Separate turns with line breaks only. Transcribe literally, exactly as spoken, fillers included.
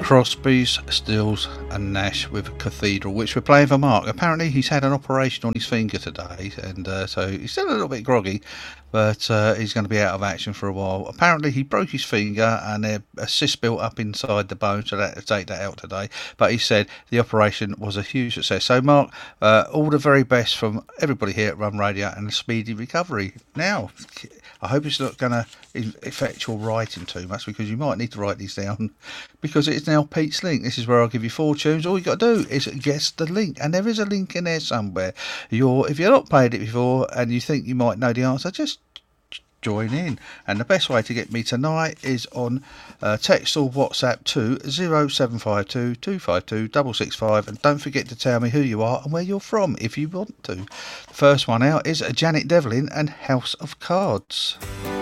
Crosby's, Stills and Nash with Cathedral, which we're playing for Mark. Apparently he's had an operation on his finger today, and uh, so he's still a little bit groggy, but uh, he's going to be out of action for a while. Apparently he broke his finger and a, a cyst built up inside the bone, so they had to take that out today. But he said the operation was a huge success. So Mark, uh, all the very best from everybody here at Run Radio and a speedy recovery. Now, I hope it's not going to affect your writing too much, because you might need to write these down, because it's now Pete's Link. This is where I'll give you four tunes. All you got to do is guess the link, and there is a link in there somewhere. You're, if you've not played it before and you think you might know the answer, just join in. And the best way to get me tonight is on uh, text or WhatsApp to zero seven five two, two five two, six six five, and don't forget to tell me who you are and where you're from if you want to. The first one out is Janet Devlin and House of Cards.